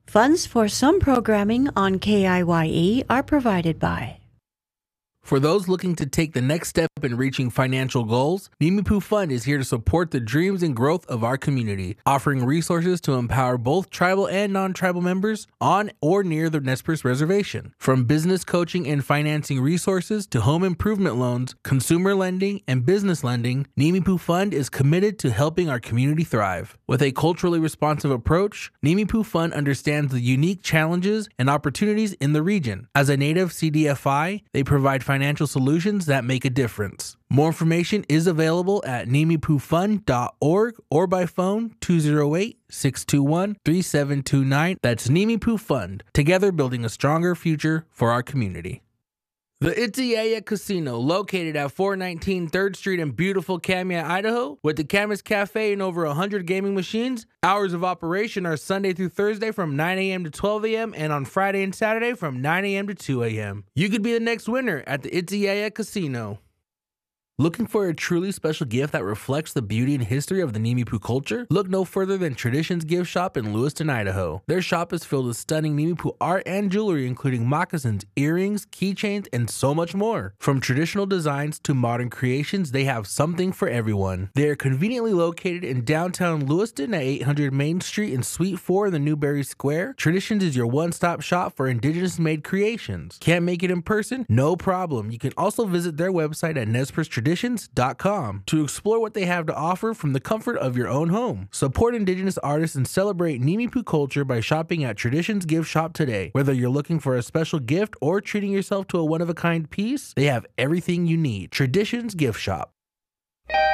Funds for some programming on KIYE are provided by. For those looking to take the next step in reaching financial goals, Nimipu Fund is here to support the dreams and growth of our community, offering resources to empower both tribal and non-tribal members on or near the Nez Perce Reservation. From business coaching and financing resources to home improvement loans, consumer lending, and business lending, Nimipu Fund is committed to helping our community thrive. With a culturally responsive approach, Nimipu Fund understands the unique challenges and opportunities in the region. As a native CDFI, they provide financial solutions that make a difference. More information is available at nimipufund.org or by phone 208-621-3729. That's Nimipu Fund, together building a stronger future for our community. The Itiyaya Casino, located at 419 3rd Street in beautiful Kamia, Idaho, with the Camas Cafe and over 100 gaming machines. Hours of operation are Sunday through Thursday from 9 a.m. to 12 a.m. and on Friday and Saturday from 9 a.m. to 2 a.m. You could be the next winner at the Itiyaya Casino. Looking for a truly special gift that reflects the beauty and history of the Nimipu culture? Look no further than Traditions Gift Shop in Lewiston, Idaho. Their shop is filled with stunning Nimipu art and jewelry, including moccasins, earrings, keychains, and so much more. From traditional designs to modern creations, they have something for everyone. They are conveniently located in downtown Lewiston at 800 Main Street in Suite 4 in the Newberry Square. Traditions is your one-stop shop for Indigenous-made creations. Can't make it in person? No problem. You can also visit their website at nezpercetraditions.com to explore what they have to offer from the comfort of your own home. Support Indigenous artists and celebrate Nimipu culture by shopping at Traditions Gift Shop today. Whether you're looking for a special gift or treating yourself to a one-of-a-kind piece, they have everything you need. Traditions Gift Shop.